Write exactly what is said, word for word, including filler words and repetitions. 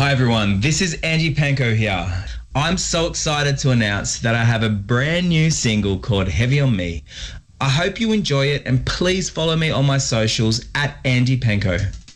Hi everyone, this is Angie Panko here. I'm so excited to announce that I have a brand new single called Heavy on Me. I hope you enjoy it and please follow me on my socials at Angie Panko.